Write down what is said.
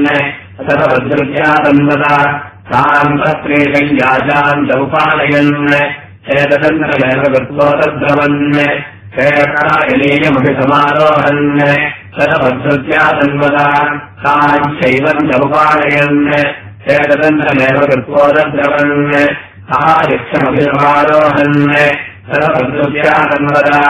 तदवद्रुत्यातन्वता साम्पत्रेशय्याजाम् च उपालयन् एतदन्तमेव कृत्वोतद्रवन् क्षेत्रायनीयमभिसमारोहन् तदवद्रुत्यातन्वता साञ्चैवम् च उपालयन् एतदन्तमेव कृत्वोतद्रवन् आदिक्षमभिसमारोहन् तदवद्रुत्यातन्वता